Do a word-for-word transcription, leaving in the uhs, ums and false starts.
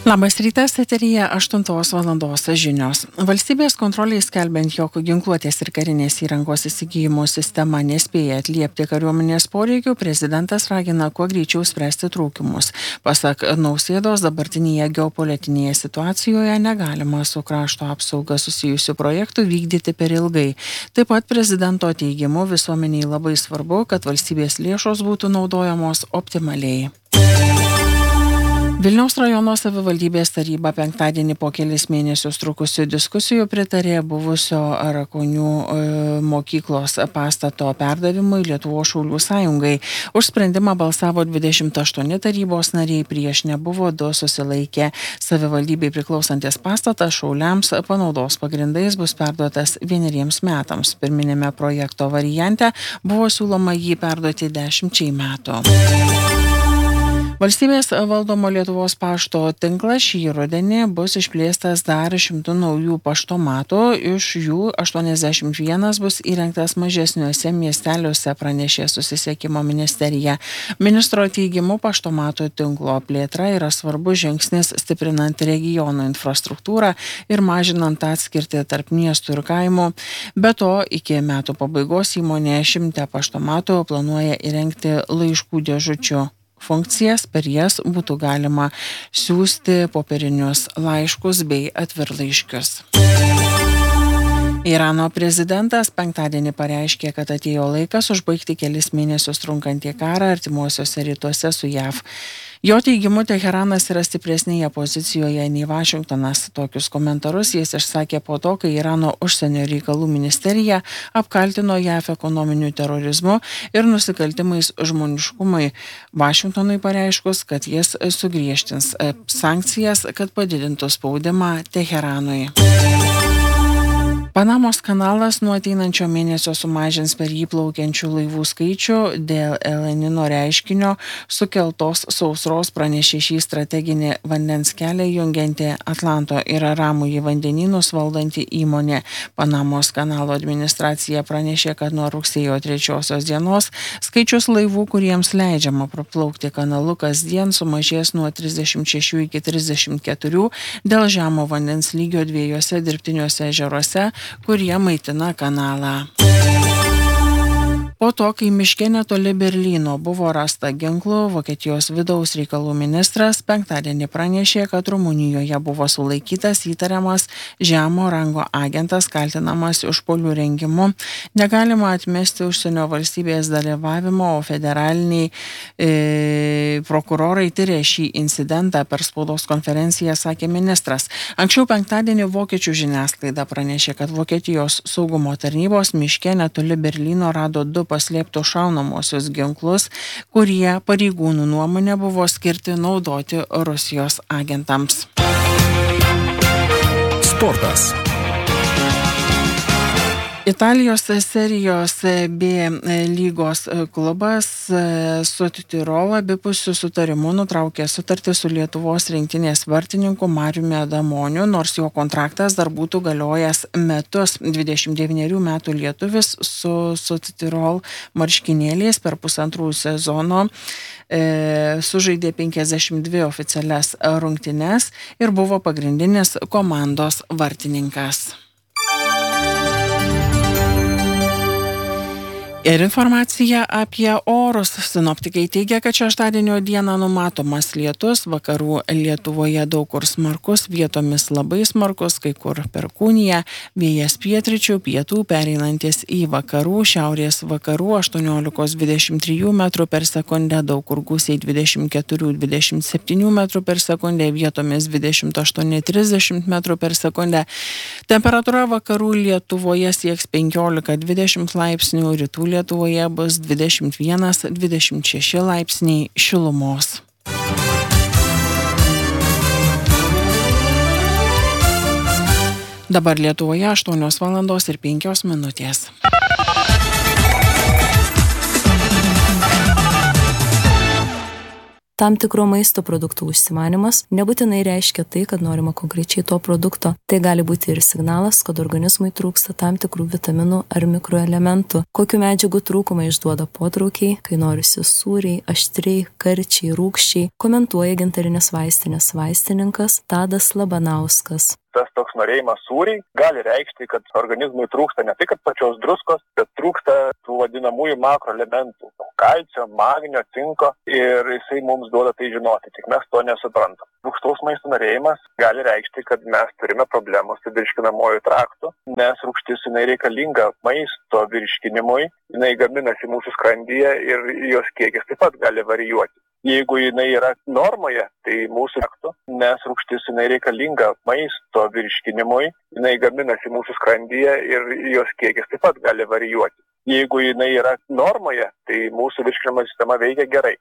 Labas rytas, eteryje aštuntos valandos žinios. Valstybės kontroliai skelbiant, jog ginkluotės ir karinės įrangos įsigijimo sistema nespėja atliepti kariuomenės poreikių, prezidentas ragina kuo greičiau spręsti trūkumus. Pasak Nausėdos, dabartinėje geopolitinėje situacijoje negalima su krašto apsauga susijusių projektų vykdyti per ilgai. Taip pat prezidento teigimu visuomeniai labai svarbu, kad valstybės lėšos būtų naudojamos optimaliai. Vilniaus rajono savivaldybės taryba penktadienį po kelis mėnesius trukusių diskusijų pritarė buvusio Rakonių e, mokyklos pastato perdavimui Lietuvos šaulių sąjungai. Už sprendimą balsavo dvidešimt aštuoni tarybos nariai, prieš nebuvo du susilaikė. Savivaldybei priklausantis pastatas šauliams panaudos pagrindais bus perduotas vieneriems metams. Pirminėme projekto variante buvo siūloma jį perduoti dešimčiai metų. Valstybės valdomo Lietuvos pašto tinklas šį rudenį bus išplėstas dar šimtu naujų paštomatų, iš jų aštuoniasdešimt vienas bus įrengtas mažesniuose miesteliuose, pranešė Susisiekimo ministerija. Ministro teigimu, paštomatų tinklo plėtra yra svarbus žingsnis stiprinant regionų infrastruktūrą ir mažinant atskirtį tarp miestų ir kaimų. Be to, iki metų pabaigos įmonė šimte paštomatų planuoja įrengti laiškų dėžučių funkcijas, per jas būtų galima siųsti popierinius laiškus bei atvirlaiškius. Irano prezidentas penktadienį pareiškė, kad atėjo laikas užbaigti kelis mėnesius trunkantį karą artimuosiuose rytuose su J A V. Jo teigimu, Teheranas yra stipresnėje pozicijoje nei Vašingtonas. Tokius komentarus jis išsakė po to, kai Irano užsienio reikalų ministerija apkaltino J A V ekonominiu terorizmu ir nusikaltimais žmoniškumui. Vašingtonui pareiškus, kad jis sugriežtins sankcijas, kad padidintų spaudimą Teheranui. Panamos kanalas nuo ateinančio mėnesio sumažins per jį plaukiančių laivų skaičių dėl El Nino reiškinio sukeltos sausros, pranešė šį strateginį vandens kelią jungianti Atlanto ir Ramųjį vandenynus valdanti įmonė. Panamos kanalo administracija pranešė, kad nuo rugsėjo trečiosios dienos skaičius laivų, kuriems leidžiama praplaukti kanalu kasdien, sumažės nuo trisdešimt šešių iki trisdešimt keturių dėl žemo vandens lygio dviejose dirbtiniuose ežeruose, kurie maitina kanalą. Po to, kai miške netoli Berlyno buvo rasta ginklų, Vokietijos vidaus reikalų ministras penktadienį pranešė, kad Rumunijoje buvo sulaikytas įtariamas žemo rango agentas, kaltinamas išpuolių rengimu. Negalima atmesti užsienio valstybės dalyvavimo, o federaliniai e, prokurorai tyrė šį incidentą, per spaudos konferenciją sakė ministras. Anksčiau penktadienį vokiečių žiniasklaida pranešė, kad Vokietijos saugumo tarnybos miške netoli Berlyno rado du paslėptus šaunamosius ginklus, kurie pareigūnų nuomonė buvo skirti naudoti Rusijos agentams. Sportas. Italijos serijos B lygos klubas su Tirolo abipusiu sutarimu nutraukė sutartį su Lietuvos rinktinės vartininku Mariumi Adamoniu, nors jo kontraktas dar būtų galiojęs metus. dvidešimt devynerių metų lietuvis su, su Tirol marškinėliais per pusantrų sezono e, sužaidė penkiasdešimt dvi oficialias rungtynes ir buvo pagrindinis komandos vartininkas. Ir informacija apie orus. Sinoptikai teigia, kad šeštadienio dieną numatomas lietus, vakarų Lietuvoje daug kur smarkus, vietomis labai smarkus, kai kur perkūnija, vėjas pietryčių, pietų pereinantis į vakarų, šiaurės vakarų aštuoniolika dvidešimt trijų metrų per sekundę, daug kur gūsiai dvidešimt keturi dvidešimt septyni metrų per sekundę, vietomis dvidešimt aštuoni trisdešimt metrų per sekundę. Temperatūra vakarų Lietuvoje sieks penkiolika dvidešimt laipsnių, rytų Lietuvoje bus dvidešimt vienas dvidešimt šeši laipsniai šilumos. Dabar Lietuvoje aštuonios valandos ir penkios minutės. Tam tikro maisto produktų užsimanimas nebūtinai reiškia tai, kad norima konkrečiai to produkto. Tai gali būti ir signalas, kad organizmui trūksta tam tikrų vitaminų ar mikroelementų. Kokių medžiagų trūkumą išduoda potraukiai, kai norisi sūriai, aštriai, karčiai, rūgščiai, komentuoja Gintarinės vaistinės vaistininkas Tadas Labanauskas. Tas toks norėjimas sūriai gali reikšti, kad organizmui trūksta ne tik pačios druskos, bet trūksta tų vadinamųjų makroelementų – kalcio, magnio, cinko ir jisai mums duoda tai žinoti, tik mes to nesuprantam. Rūgštaus maisto norėjimas gali reikšti, kad mes turime problemų su virškinamuoju traktu, nes rūgštis jinai reikalinga maisto virškinimui, jinai gaminasi mūsų skrandyje ir jos kiekis taip pat gali varijuoti. Jeigu jinai yra normoje, tai mūsų traktu, nes rūgštis jinai reikalinga maisto virškinimui, jinai gaminasi mūsų skrandyje ir jos kiekis taip pat gali varijuoti. Jeigu jinai yra normoje, tai mūsų virškinimo sistema veikia gerai.